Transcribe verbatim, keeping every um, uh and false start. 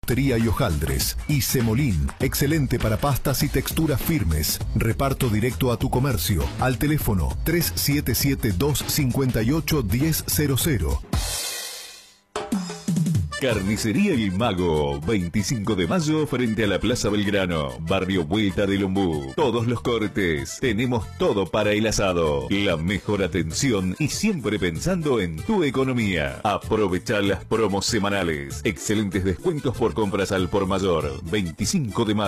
Repostería y hojaldres. Y Semolín, excelente para pastas y texturas firmes. Reparto directo a tu comercio. Al teléfono tres siete siete, dos cinco ocho, uno cero cero cero. Carnicería El Mago, veinticinco de mayo frente a la Plaza Belgrano, barrio Vuelta del Ombú. Todos los cortes, tenemos todo para el asado. La mejor atención y siempre pensando en tu economía. Aprovecha las promos semanales. Excelentes descuentos por compras al por mayor. veinticinco de mayo.